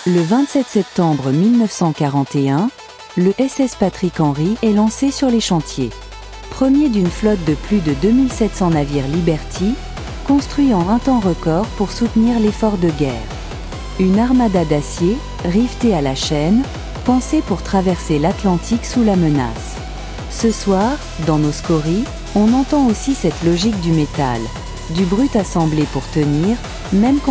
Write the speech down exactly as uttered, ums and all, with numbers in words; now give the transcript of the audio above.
Le vingt-sept septembre mille neuf cent quarante et un, le S S Patrick Henry est lancé sur les chantiers. Premier d'une flotte de plus de deux mille sept cents navires Liberty, construit en un temps record pour soutenir l'effort de guerre. Une armada d'acier, rivetée à la chaîne, pensée pour traverser l'Atlantique sous la menace. Ce soir, dans nos scories, on entend aussi cette logique du métal, du brut assemblé pour tenir, même quand